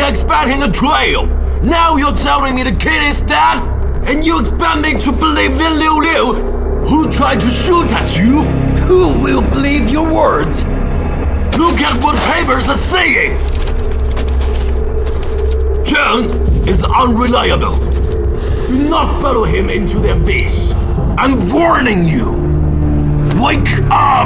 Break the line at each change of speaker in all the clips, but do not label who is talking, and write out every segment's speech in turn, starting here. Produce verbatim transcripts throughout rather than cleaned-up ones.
expecting a trail. Now you're telling me the kid is dead? And you expect me to believe in Liu Liu, who tried to shoot at you? Who will believe your words? Look at what papers are saying. Zheng is unreliable. Do not follow him into the abyss. I'm warning you. Wake up!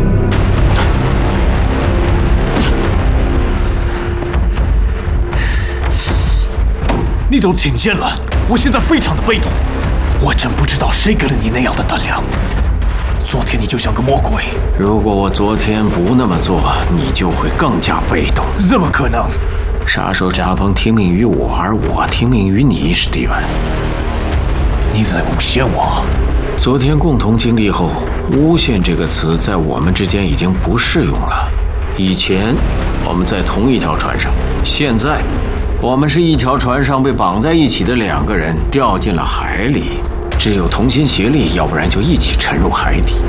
你都听见了，我现在非常的被动，我真不知道谁给了你那样的胆量。昨天你就像个魔鬼。
如果我昨天不那么做，你就会更加被动。
怎么可能？
杀手扎鹏听命于我，而我听命于你，史蒂文。
你在诬陷我？
昨天共同经历后，诬陷这个词在我们之间已经不适用了。以前我们在同一条船上，现在我们是一条船上被绑在一起的两个人，掉进了海里。只有同心协力，要不然就一起沉入海底。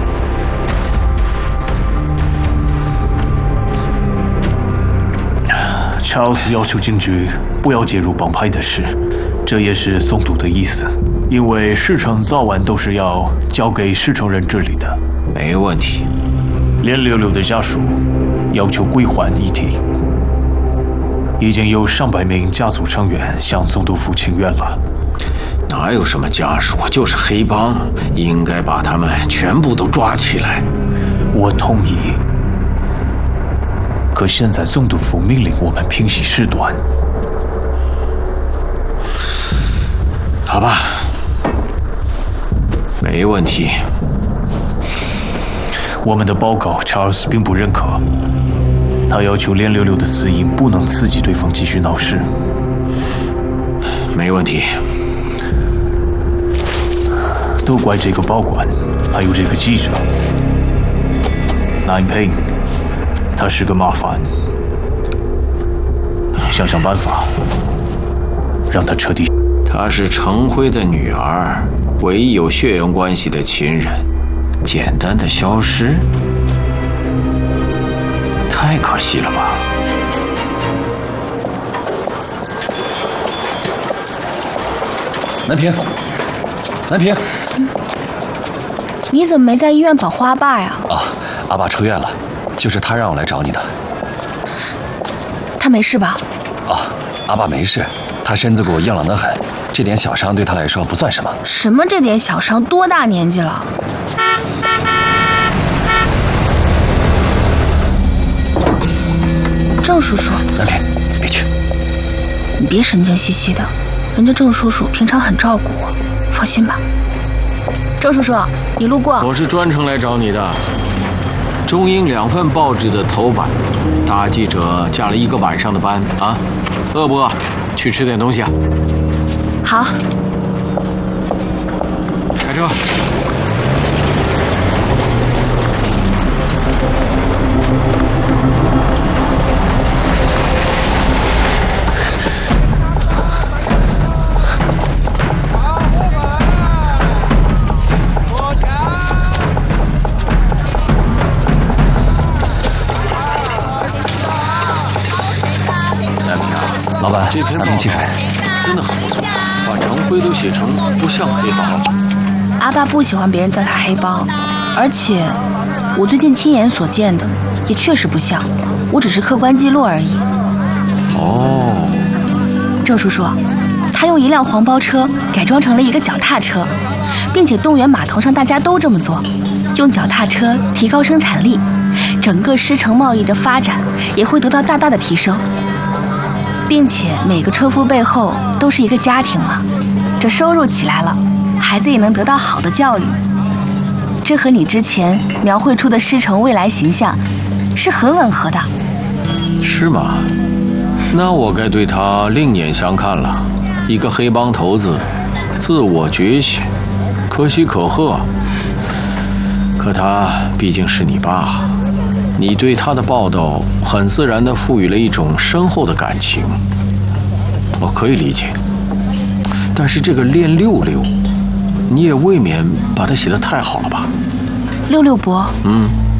查尔斯要求警局不要介入帮派的事，这也是总督的意思，因为事情早晚都是要交给事情人治理的。
没问题。
连六六的家属要求归还遗体，已经有上百名家族成员向总督府请愿了。
哪有什么家属，就是黑帮，应该把他们全部都抓起来。
我同意，可现在总督府命令我们平息事端。
好吧，没问题。
我们的报告查尔斯并不认可，他要求连六六的死因不能刺激对方继续闹事。
没问题。
都怪这个保管，还有这个记者Nine Ping，他是个麻烦。想想办法，让他彻底。
她是程辉的女儿，唯一有血缘关系的亲人，简单的消失，太可惜了吧？
南平，南平。
你怎么没在医院保护阿爸呀？
啊，阿爸出院了，就是他让我来找你的。
他没事吧？
啊，阿爸没事，他身子骨硬朗得很，这点小伤对他来说不算什么。
什么这点小伤？多大年纪了？郑叔叔，
南平，别去。
你别神经兮兮的，人家郑叔叔平常很照顾我，放心吧。郑叔叔，你路过？
我是专程来找你的。中英两份报纸的头版，大记者加了一个晚上的班啊，饿不饿？去吃点东西啊。
好。
开车。
老板，
这篇报告
汽水
真的很不错，把程辉都写成不像黑帮了。
阿爸不喜欢别人叫他黑帮，而且我最近亲眼所见的也确实不像，我只是客观记录而已。
哦，
郑叔叔，他用一辆黄包车改装成了一个脚踏车，并且动员码头上大家都这么做，用脚踏车提高生产力，整个狮城贸易的发展也会得到大大的提升。并且每个车夫背后都是一个家庭嘛，这收入起来了，孩子也能得到好的教育。这和你之前描绘出的狮城未来形象是很吻合的。
是吗？那我该对他另眼相看了。一个黑帮头子，自我觉醒，可喜可贺。可他毕竟是你爸。你对他的报道很自然地赋予了一种深厚的感情，我可以理解。但是这个练六六，你也未免把它写得太好了吧？
六六伯，
嗯。